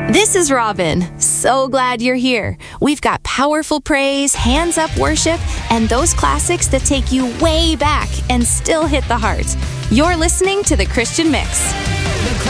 This is Robin. So glad you're here. We've got powerful praise, hands up worship, and those classics that take you way back and still hit the heart. You're listening to The Christian Mix.